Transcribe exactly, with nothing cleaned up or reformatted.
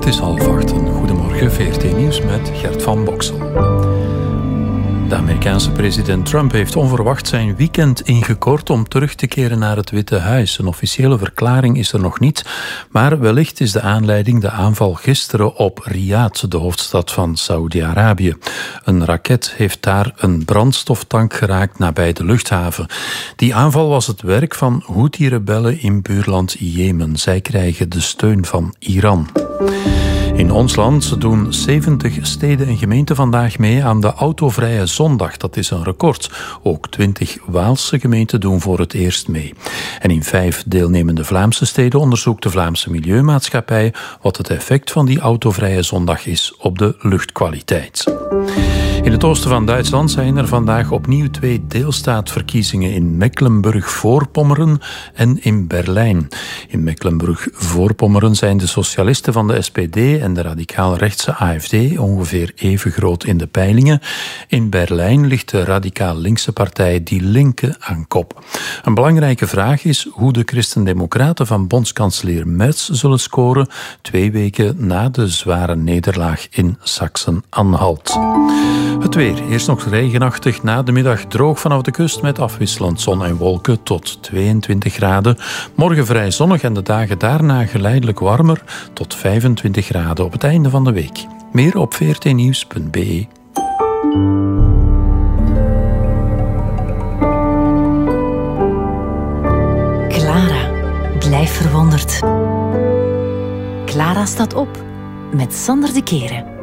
is half acht. Goedemorgen, V R T Nieuws met Gert van Boksel. De Amerikaanse president Trump heeft onverwacht zijn weekend ingekort om terug te keren naar het Witte Huis. Een officiële verklaring is er nog niet, maar wellicht is de aanleiding de aanval gisteren op Riyadh, de hoofdstad van Saoedi-Arabië. Een raket heeft daar een brandstoftank geraakt nabij de luchthaven. Die aanval was het werk van Houthi-rebellen in buurland Jemen. Zij krijgen de steun van Iran. In ons land doen zeventig steden en gemeenten vandaag mee aan de autovrije zondag. Dat is een record. Ook twintig Waalse gemeenten doen voor het eerst mee. En in vijf deelnemende Vlaamse steden onderzoekt de Vlaamse Milieumaatschappij wat het effect van die autovrije zondag is op de luchtkwaliteit. In het oosten van Duitsland zijn er vandaag opnieuw twee deelstaatverkiezingen in Mecklenburg-Voorpommeren en in Berlijn. In Mecklenburg-Voorpommeren zijn de socialisten van de S P D en de radicaal-rechtse A F D ongeveer even groot in de peilingen. In Berlijn ligt de radicaal-linkse partij Die Linke aan kop. Een belangrijke vraag is hoe de Christen-Democraten van bondskanselier Merz zullen scoren, twee weken na de zware nederlaag in Sachsen-Anhalt. Het weer. Eerst nog regenachtig, na de middag droog vanaf de kust met afwisselend zon en wolken tot tweeëntwintig graden. Morgen vrij zonnig en de dagen daarna geleidelijk warmer tot vijfentwintig graden op het einde van de week. Meer op v r t nieuws punt b e. Clara, blijf verwonderd. Clara staat op met Sander de Keren.